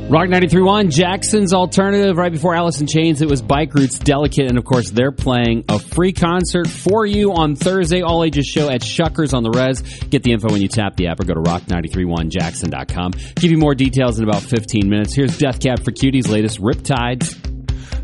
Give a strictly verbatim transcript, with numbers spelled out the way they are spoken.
Rock ninety-three point one, Jackson's Alternative. Right before Alice in Chains, it was Bike Roots, Delicate, and of course, they're playing a free concert for you on Thursday, all ages show at Shuckers on the Res. Get the info when you tap the app or go to rock nine three one jackson dot com. Give you more details in about fifteen minutes. Here's Death Cab for Cutie's latest, Riptides.